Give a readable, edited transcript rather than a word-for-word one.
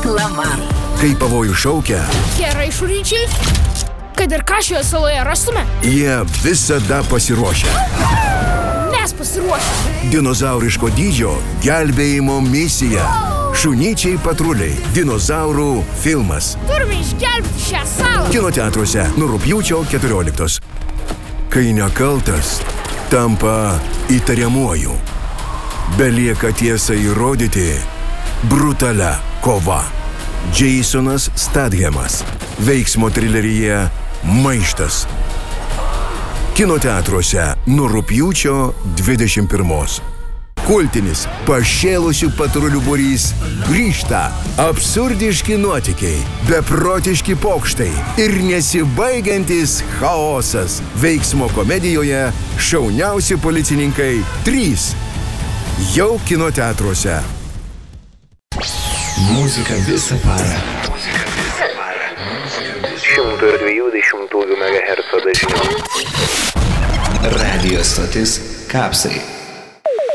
Reklama. Kai pavojų šaukia, Gerai, šuryčiai. Kad ir ką šioje saloje rastume, jie visada pasiruošia. mes pasiruošę. Dinozauriško dydžio gelbėjimo misija. Šunyčiai patruliai. Dinozaurų filmas. Turime išgelbėti šią salą. Kino teatruose nuo rugpjūčio 14. Kai nekaltas tampa įtariamuoju. Belieka tiesą įrodyti brutalia kova. Jasonas Stathamas. Veiksmo trileryje Maištas. Kino teatruose nuo rugpjūčio 21. Kultinis pašėlusių patrulių būrys grįžta. Absurdiški nuotykiai, beprotiški pokštai ir nesibaigiantis chaosas. Veiksmo komedijoje Šauniausi policininkai 3. Jau kino teatruose. Muzika visą parą. 120 MHz dažniu. Radio stotis Kapsai.